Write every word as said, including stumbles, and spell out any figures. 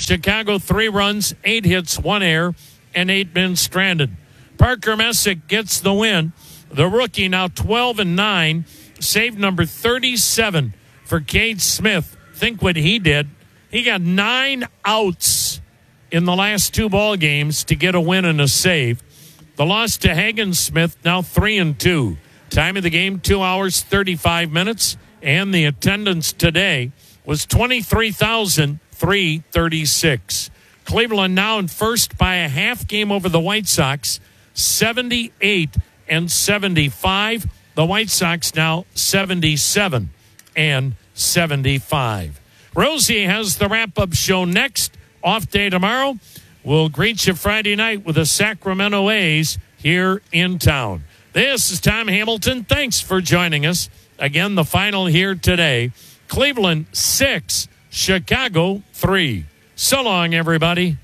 Chicago three runs, eight hits, one error, and eight men stranded. Parker Messick gets the win. The rookie now twelve and nine, save number thirty-seven for Cade Smith. Think what he did. He got nine outs in the last two ball games to get a win and a save. The loss to Hagen Smith, now three and two. Time of the game, two hours, thirty-five minutes. And the attendance today was twenty-three thousand three hundred thirty-six. Cleveland now in first by a half game over the White Sox, seventy-eight and seventy-five. The White Sox now seventy-seven and seventy-five. Rosie has the wrap-up show next. Off day tomorrow. We'll greet you Friday night with the Sacramento A's here in town. This is Tom Hamilton. Thanks for joining us. Again, the final here today. Cleveland six, Chicago three. So long, everybody.